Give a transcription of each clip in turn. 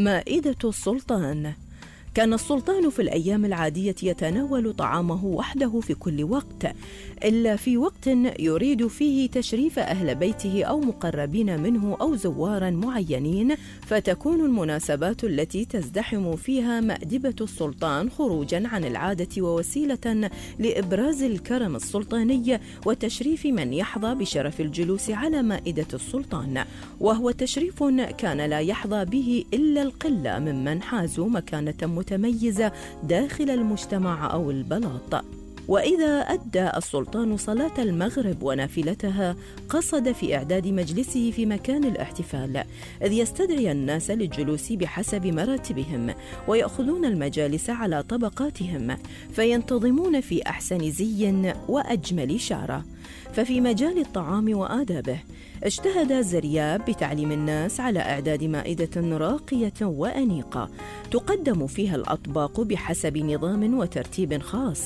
مائدة السلطان. كان السلطان في الأيام العادية يتناول طعامه وحده في كل وقت، إلا في وقت يريد فيه تشريف أهل بيته أو مقربين منه أو زوارا معينين، فتكون المناسبات التي تزدحم فيها مأدبة السلطان خروجا عن العادة ووسيلة لإبراز الكرم السلطاني وتشريف من يحظى بشرف الجلوس على مائدة السلطان، وهو تشريف كان لا يحظى به إلا القلة ممن حازوا مكانة متميزة داخل المجتمع أو البلاط. وإذا أدى السلطان صلاة المغرب ونافلتها قصد في إعداد مجلسه في مكان الاحتفال، إذ يستدعي الناس للجلوس بحسب مراتبهم ويأخذون المجالس على طبقاتهم، فينتظمون في أحسن زي وأجمل شارة. ففي مجال الطعام وآدابه اجتهد زرياب بتعليم الناس على إعداد مائدة راقية وأنيقة تقدم فيها الأطباق بحسب نظام وترتيب خاص،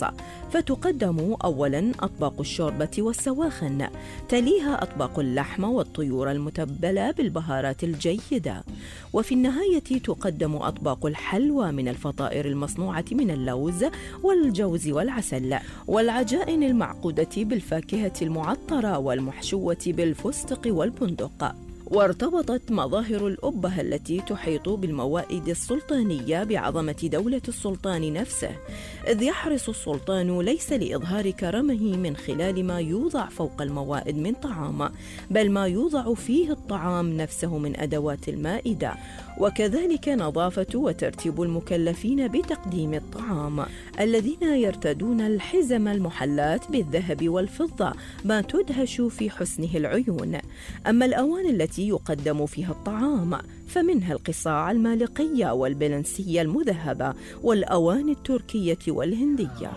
فتقدم أولاً أطباق الشوربة والسواخن، تليها أطباق اللحم والطيور المتبلة بالبهارات الجيدة، وفي النهاية تقدم أطباق الحلوى من الفطائر المصنوعة من اللوز والجوز والعسل، والعجائن المعقودة بالفاكهة المعطرة والمحشوة بالفستق والبندق. وارتبطت مظاهر الأبهة التي تحيط بالموائد السلطانية بعظمة دولة السلطان نفسه، إذ يحرص السلطان ليس لإظهار كرمه من خلال ما يوضع فوق الموائد من طعام، بل ما يوضع فيه الطعام نفسه من أدوات المائدة، وكذلك نظافة وترتيب المكلفين بتقديم الطعام الذين يرتدون الحزم المحلات بالذهب والفضة ما تدهش في حسنه العيون. أما الأواني التي يقدم فيها الطعام فمنها القصاع المالقية والبلنسية المذهبة والأواني التركية والهندية.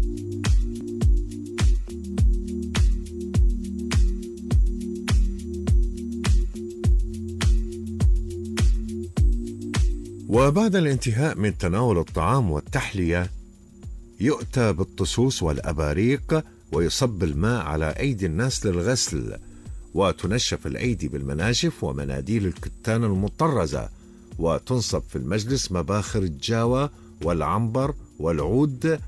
وبعد الانتهاء من تناول الطعام والتحلية يؤتى بالطسوس والأباريق ويصب الماء على أيدي الناس للغسل، وتنشف الأيدي بالمناشف ومناديل الكتان المطرزة، وتنصب في المجلس مباخر الجاوة والعنبر والعود،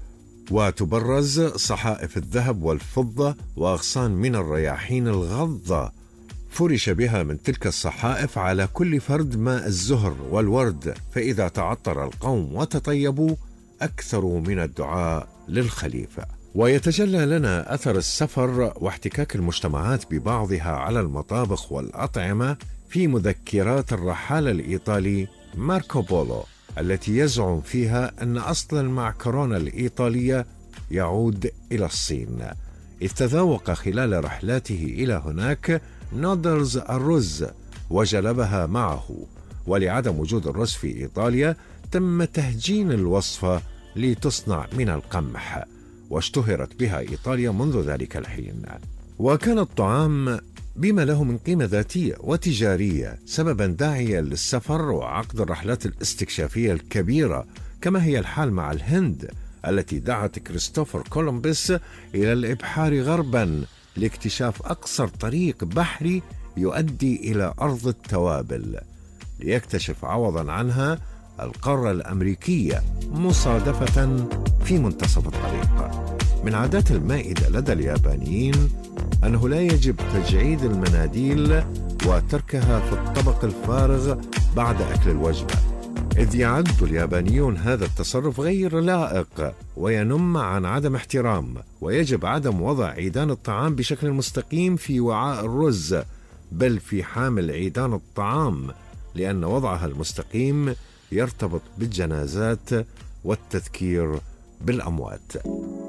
وتبرز صحائف الذهب والفضة وأغصان من الرياحين الغضة فرش بها من تلك الصحائف على كل فرد ماء الزهر والورد، فإذا تعطر القوم وتطيبوا أكثروا من الدعاء للخليفة. ويتجلى لنا أثر السفر واحتكاك المجتمعات ببعضها على المطابخ والأطعمة في مذكرات الرحالة الإيطالي ماركو بولو، التي يزعم فيها أن أصل المعكرونة الإيطالية يعود إلى الصين، إذ تذوق خلال رحلاته إلى هناك نودلز الرز وجلبها معه، ولعدم وجود الرز في إيطاليا تم تهجين الوصفة لتصنع من القمح، واشتهرت بها إيطاليا منذ ذلك الحين. وكان الطعام بما له من قيمة ذاتية وتجارية سببا داعيا للسفر وعقد الرحلات الاستكشافية الكبيرة، كما هي الحال مع الهند التي دعت كريستوفر كولومبوس إلى الإبحار غربا لاكتشاف أقصر طريق بحري يؤدي إلى أرض التوابل، ليكتشف عوضا عنها القارة الأمريكية مصادفة في منتصف الطريق. من عادات المائدة لدى اليابانيين أنه لا يجب تجعيد المناديل وتركها في الطبق الفارغ بعد أكل الوجبة، إذ يعد اليابانيون هذا التصرف غير لائق وينم عن عدم احترام، ويجب عدم وضع عيدان الطعام بشكل مستقيم في وعاء الرز بل في حامل عيدان الطعام، لأن وضعها المستقيم يرتبط بالجنازات والتذكير بالأموات.